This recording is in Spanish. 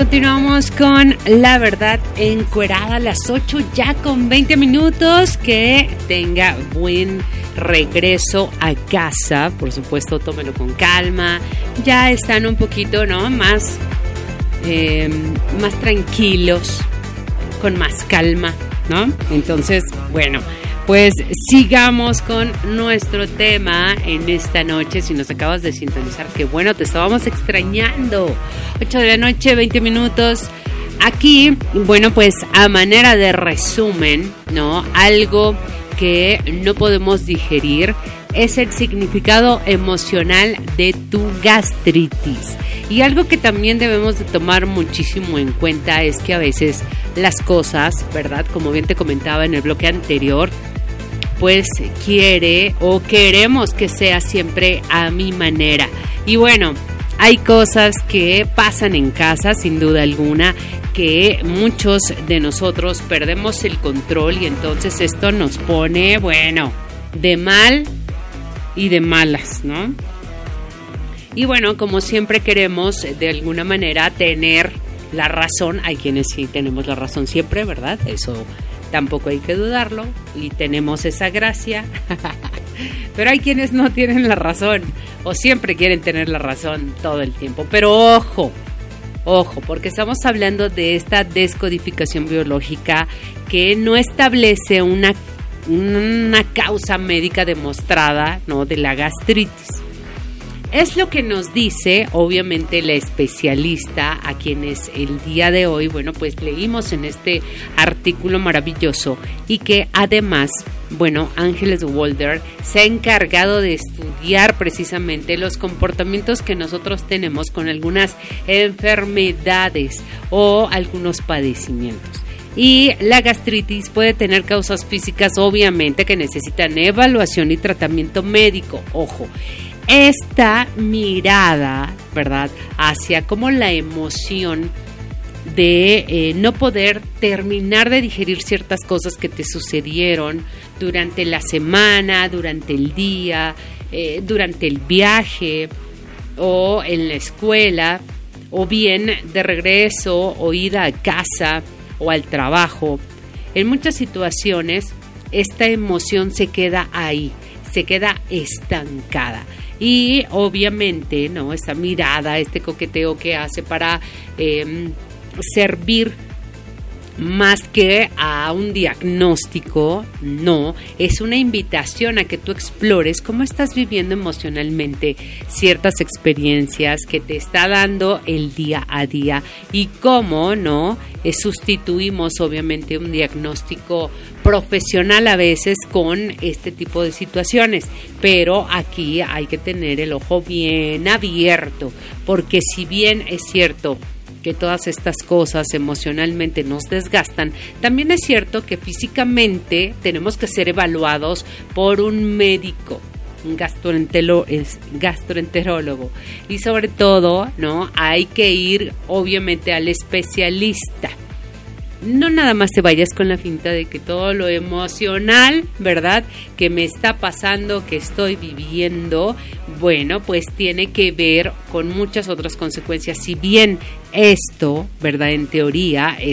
continuamos con La Verdad Encuerada a las 8 ya con 20 minutos. Que tenga buen regreso a casa. Por supuesto, tómelo con calma. Ya están un poquito, ¿no? Más tranquilos, con más calma, ¿no? Entonces, bueno, pues sigamos con nuestro tema en esta noche. Si nos acabas de sintonizar, qué bueno, te estábamos extrañando. 8 de la noche, 20 minutos. Aquí, bueno, pues a manera de resumen, ¿no? Algo que no podemos digerir es el significado emocional de tu gastritis. Y algo que también debemos de tomar muchísimo en cuenta es que a veces las cosas, ¿verdad? Como bien te comentaba en el bloque anterior, pues quiere o queremos que sea siempre a mi manera. Y bueno, hay cosas que pasan en casa, sin duda alguna, que muchos de nosotros perdemos el control y entonces esto nos pone, bueno, de mal y de malas, ¿no? Y bueno, como siempre queremos de alguna manera tener la razón. Hay quienes sí tenemos la razón siempre, ¿verdad? Eso tampoco hay que dudarlo y tenemos esa gracia. Pero hay quienes no tienen la razón o siempre quieren tener la razón todo el tiempo. Pero ojo, porque estamos hablando de esta descodificación biológica que no establece una causa médica demostrada, ¿no? De la gastritis. Es lo que nos dice, obviamente, la especialista a quienes el día de hoy, bueno, pues leímos en este artículo maravilloso y que además, bueno, Ángeles Walder se ha encargado de estudiar precisamente los comportamientos que nosotros tenemos con algunas enfermedades o algunos padecimientos. Y la gastritis puede tener causas físicas, obviamente, que necesitan evaluación y tratamiento médico. Ojo, esta mirada, ¿verdad?, hacia cómo la emoción de no poder terminar de digerir ciertas cosas que te sucedieron durante la semana, durante el día, durante el viaje o en la escuela, o bien de regreso o ida a casa o al trabajo. En muchas situaciones esta emoción se queda ahí, se queda estancada. Y obviamente, ¿no?, esta mirada, este coqueteo que hace para servir más que a un diagnóstico, no, es una invitación a que tú explores cómo estás viviendo emocionalmente ciertas experiencias que te está dando el día a día y cómo, ¿no?, sustituimos obviamente un diagnóstico profesional a veces con este tipo de situaciones, pero aquí hay que tener el ojo bien abierto, porque si bien es cierto que todas estas cosas emocionalmente nos desgastan, también es cierto que físicamente tenemos que ser evaluados por un médico, un gastroenterólogo, y sobre todo, ¿no?, hay que ir obviamente al especialista. No nada más te vayas con la finta de que todo lo emocional, ¿verdad?, que me está pasando, que estoy viviendo, bueno, pues tiene que ver con muchas otras consecuencias. Si bien esto, ¿verdad?, en teoría